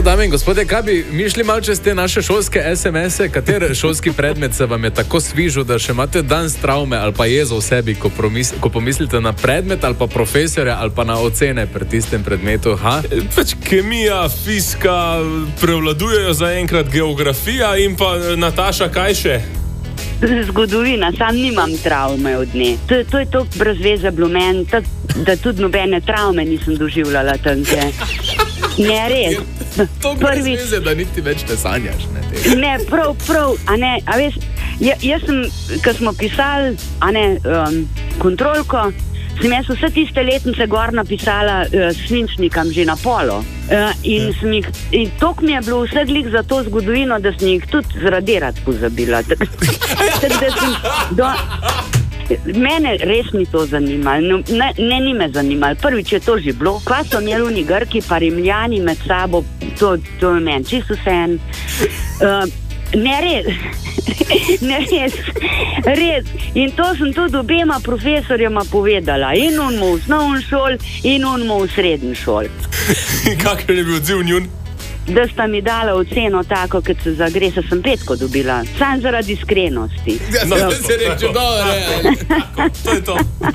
Drage dame in gospodje, kaj bi mišli malo čez te naše šolske SMS-e? Kater šolski predmet se vam je tako svižil, da še imate danes travme ali pa jezo v sebi, ko pomislite na predmet ali pa profesorja ali pa na ocene pri tistem predmetu? Pač kemija, fizika, prevladujejo zaenkrat geografija in pa Nataša, kaj še? Zgodovina, sam nimam travme od nje. To je to brez veze bilo meni, da tudi nobene travme nisem doživljala tanke. Ne, res. To brez veze, da niti več ne sanjaš. Ne, prav, a ne, a veš, jaz sem, ko smo pisali, kontrolko, sem jaz vse tiste letnice gor napisala svinčnikam že na polo. In toliko mi je bilo vse glik za to zgodovino, da sem jih tudi zradirati pozabila. Mene res ni to zanimalo, ni me zanimalo. Prvič je to že bilo, kva so imeli oni Grki pa Rimljani med sabo, to je meni čisto vseeno. Ne, res. In to sem tudi obema profesorjema povedala, in onmu v osnovni šoli, in onmu v srednji šoli. Kakšen je bil odziv njun? Da sta mi dala oceno tako, kad se zagre, se sem 5 dobila, sam zaradi iskrenosti. Ja, se reče, dobro. To je to.